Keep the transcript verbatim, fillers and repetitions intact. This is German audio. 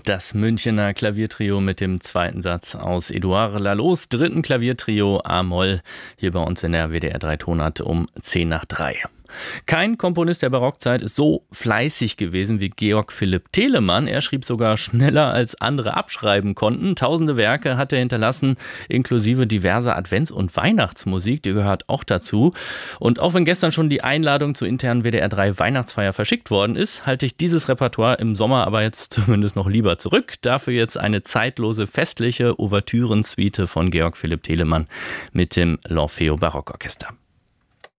Das Münchener Klaviertrio mit dem zweiten Satz aus Édouard Lallots dritten Klaviertrio A-Moll hier bei uns in der W D R drei Tonart um zehn nach drei. Kein Komponist der Barockzeit ist so fleißig gewesen wie Georg Philipp Telemann. Er schrieb sogar schneller, als andere abschreiben konnten. Tausende Werke hat er hinterlassen, inklusive diverser Advents- und Weihnachtsmusik. Die gehört auch dazu. Und auch wenn gestern schon die Einladung zur internen W D R drei Weihnachtsfeier verschickt worden ist, halte ich dieses Repertoire im Sommer aber jetzt zumindest noch lieber zurück. Dafür jetzt eine zeitlose, festliche Ouvertürensuite von Georg Philipp Telemann mit dem L'Orfeo Barockorchester.